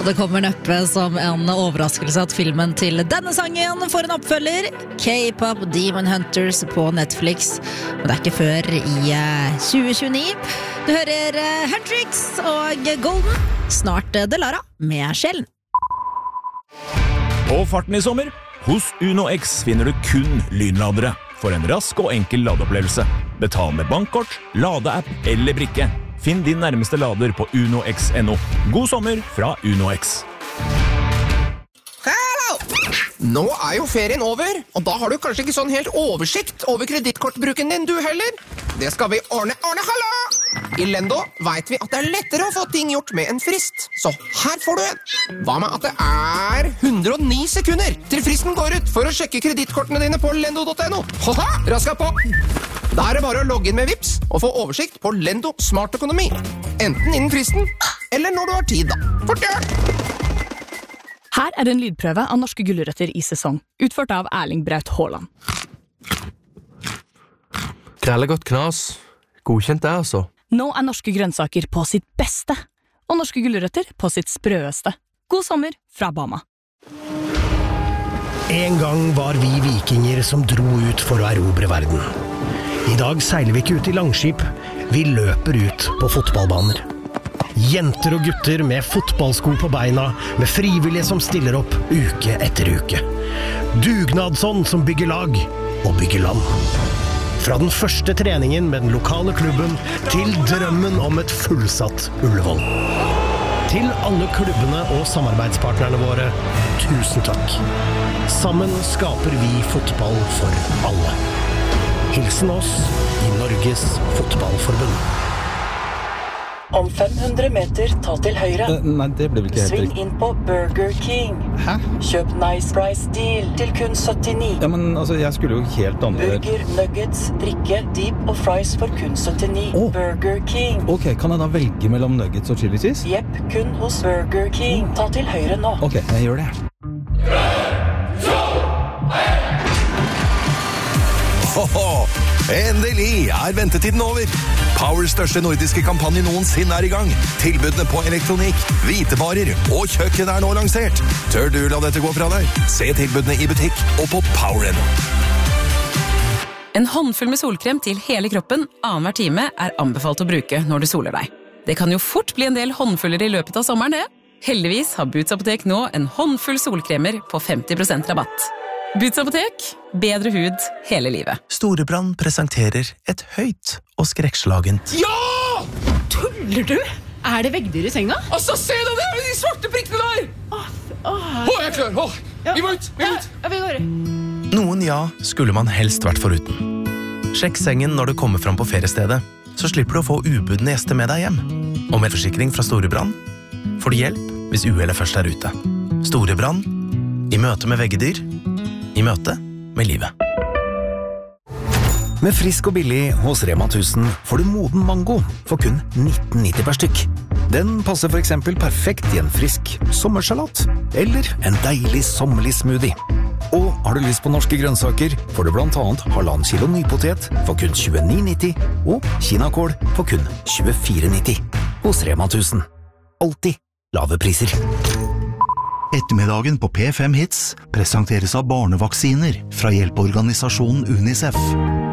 Det kommer neppe som en overraskelse at filmen til denne sangen får en oppfølger, K-pop Demon Hunters på Netflix, men det ikke før i 2029. Du hører Hendrix og Golden, snart Delara med Sjelen. På farten i sommer, hos Uno X finner du kun lynladere for en rask og enkel ladeopplevelse. Betal med bankkort, ladeapp eller brikke. Finn din nærmeste lader på unox.no. God sommer fra Uno X. Hallo! Nå jo ferien over, og da har du kanskje ikke sånn helt oversikt over kredittkortbruken din du heller. Det skal vi ordne, hallo! I Lendo vet vi at det lettere å få ting gjort med en frist, så her får du en. Hva med at det 109 sekunder til fristen går ut for å sjekke kredittkortene dine på lendo.no? Haha, raska på! Da det bare å logge inn med Vipps og få oversikt på Lendo Smart Økonomi. Enten innen fristen, eller når du har tid da. Fort gjør! Her en lydprøve av norske gulrøtter i sesong, utført av Erling Braut Haaland. Grellegodt knas. Godkjent det, altså. Nå norske grønnsaker på sitt beste, og norske gulrøtter på sitt sprøeste. God sommer fra Bama. En gang var vi vikinger som dro ut for å erobre verden. I dag seiler vi ikke ut i langskip, vi løper ut på fotballbaner. Jenter og gutter med fotballsko på beina, med frivillige som stiller opp uke etter uke. Dugnadsånd som bygger lag og bygger land. Fra den første treningen med den lokale klubben til drømmen om et fullsatt Ullevål. Til alle klubbene og samarbeidspartnerne våre, tusen takk. Sammen skaper vi fotball for alle. Hilsen oss i Norges Fotballforbund. Om 500 meter, ta til høyre. Nei, det ble vel ikke helt Sving riktig. inn på Burger King. Hæ? Kjøp Nice Price Deal til kun 79. Ja, men altså, jeg skulle jo helt andre... Burger, nuggets, drikke, deep og fries for kun 79. Burger King. Ok, kan jeg da velge mellom nuggets og chili cheese? Jepp, kun hos Burger King. Ta til høyre nå. Ok, jeg gjør det. Hoho! Endelig ventetiden over. Powers største nordiske kampanje noensinne i gang. Tilbudene på elektronikk, hvitebarer og kjøkken nå lansert. Tør du la dette gå fra deg? Se tilbudene i butikk og på Power.no. En håndfull med solkrem til hele kroppen annenhver time anbefalt å bruke når du soler deg. Det kan jo fort bli en del håndfuller i løpet av sommeren, det. Heldigvis har Boots Apotek nå en håndfull solkremer på 50% rabatt. Boots Apotek, bedre hud hele livet. Storebrand presenterer et høyt og skrekkslagent. Ja! Tuller du? Det veggdyr i senga? Altså, se da, det de svarte prikkene der! Jeg er klar, vi må ut, vi går. Noen skulle man helst vært foruten. Sjekk sengen når du kommer fram på feriestedet, så slipper du å få ubudne gjester med deg hjem. Og med forsikring fra Storebrand får du hjelp hvis uhellet først ute. Storebrand, i møte med veggedyr, i møte med livet. Med frisk og billig hos Rema 1000 får du moden mango for kun 19,90 per stykk. Den passer for eksempel perfekt i en frisk sommersalat eller en deilig sommerlig smoothie. Og har du lyst på norske grønnsaker, får du blant annet 1,5 kilo nypotet for kun 29,90 og kinakål for kun 24,90 hos Rema 1000. Alltid lave priser. Ettermiddagen på P5 Hits presenteres av barnevaksiner fra hjelpeorganisasjonen UNICEF.